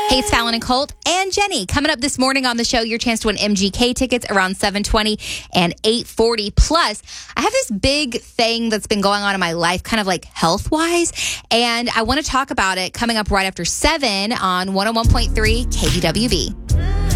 Hey, it's Fallon and Colt and Jenny. Coming up this morning on the show, your chance to win MGK tickets around 7:20 and 8:40. Plus, I have this big thing that's been going on in my life, kind of like health-wise, and I want to talk about it coming up right after 7 on 101.3 KBWB.